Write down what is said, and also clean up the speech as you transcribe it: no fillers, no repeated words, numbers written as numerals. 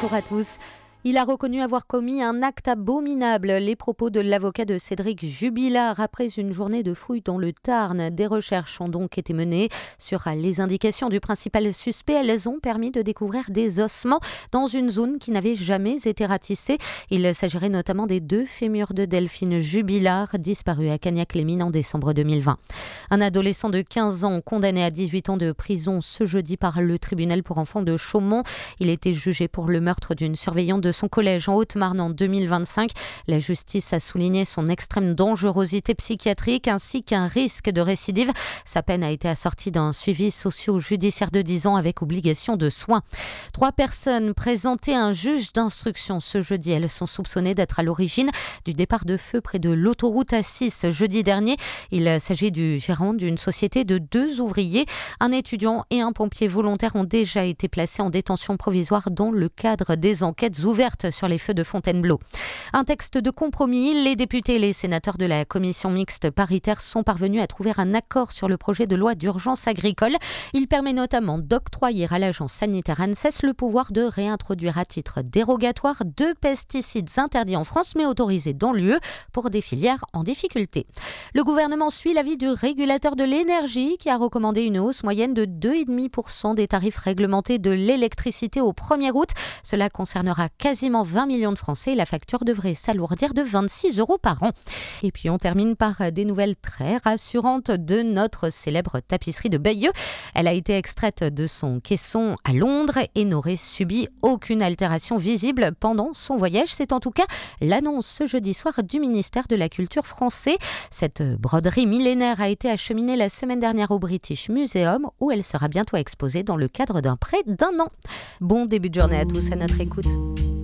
bonjour à tous. Il a reconnu avoir commis un acte abominable. Les propos de l'avocat de Cédric Jubilard après une journée de fouilles dans le Tarn. Des recherches ont donc été menées sur les indications du principal suspect. Elles ont permis de découvrir des ossements dans une zone qui n'avait jamais été ratissée. Il s'agirait notamment des 2 fémurs de Delphine Jubilard, disparue à Cagnac-les-Mines en décembre 2020. Un adolescent de 15 ans condamné à 18 ans de prison ce jeudi par le tribunal pour enfants de Chaumont. Il était jugé pour le meurtre d'une surveillante de son collège en Haute-Marne en 2025. La justice a souligné son extrême dangerosité psychiatrique ainsi qu'un risque de récidive. Sa peine a été assortie d'un suivi socio-judiciaire de 10 ans avec obligation de soins. 3 personnes présentées à un juge d'instruction ce jeudi. Elles sont soupçonnées d'être à l'origine du départ de feu près de l'autoroute A6 jeudi dernier. Il s'agit du gérant d'une société de 2 ouvriers. Un étudiant et un pompier volontaire ont déjà été placés en détention provisoire dans le cadre des enquêtes ouvertes sur les feux de Fontainebleau. Un texte de compromis. Les députés et les sénateurs de la commission mixte paritaire sont parvenus à trouver un accord sur le projet de loi d'urgence agricole. Il permet notamment d'octroyer à l'agence sanitaire ANSES le pouvoir de réintroduire à titre dérogatoire 2 pesticides interdits en France mais autorisés dans l'UE pour des filières en difficulté. Le gouvernement suit l'avis du régulateur de l'énergie qui a recommandé une hausse moyenne de 2,5% des tarifs réglementés de l'électricité au 1er août. Cela concernera quasiment 20 millions de Français et la facture devrait s'alourdir de 26 € par an. Et puis on termine par des nouvelles très rassurantes de notre célèbre tapisserie de Bayeux. Elle a été extraite de son caisson à Londres et n'aurait subi aucune altération visible pendant son voyage. C'est en tout cas l'annonce ce jeudi soir du ministère de la Culture français. Cette broderie millénaire a été acheminée la semaine dernière au British Museum où elle sera bientôt exposée dans le cadre d'un prêt d'1 an. Bon début de journée à tous à notre écoute.